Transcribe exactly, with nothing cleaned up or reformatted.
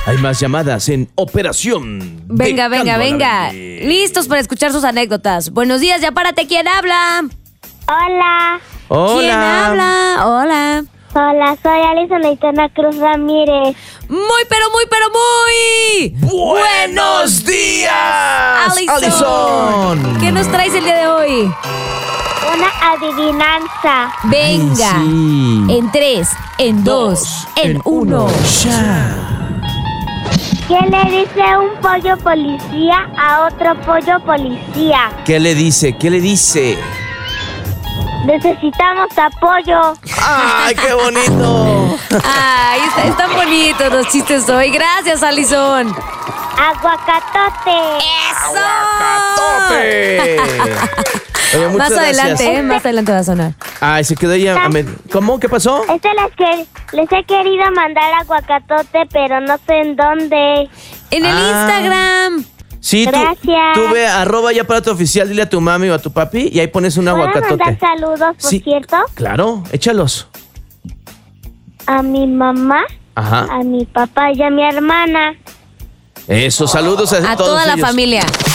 Hay más llamadas en Operación. Venga, venga, Becando a la venga. Bebé. Listos para escuchar sus anécdotas. Buenos días, ya párate. ¿Quién habla? Hola, Hola. ¿Quién habla? Hola. hola, soy Alison Aitana Cruz Ramírez. Muy, pero muy, pero muy. ¡Buenos días! Alison. Alison. ¿Qué nos traes el día de hoy? Una adivinanza. Venga. Ay, sí. En tres, en dos, en uno. Ya. ¿Qué le dice un pollo policía a otro pollo policía? ¿Qué le dice? ¿Qué le dice? Necesitamos apoyo. ¡Ay, qué bonito! Ay, está- están bonitos los chistes hoy. Gracias, Alison. Aguacatote. ¡Eso! ¡Aguacatote! Oye, muchas Más adelante, gracias. ¿eh? Más adelante va a sonar. Ay, se quedó ella. a med- ¿Cómo? ¿Qué pasó? Este les, que, les he querido mandar aguacatote, pero no sé en dónde. En el Ah. Instagram. Sí, tú, Gracias. tú ve arroba ya para tu oficial, dile a tu mami o a tu papi y ahí pones un ¿Puedo aguacatote. mandar saludos, por Sí. cierto? Claro, échalos. A mi mamá, Ajá. a mi papá y a mi hermana. Eso, saludos a, A todos toda la ellos. familia.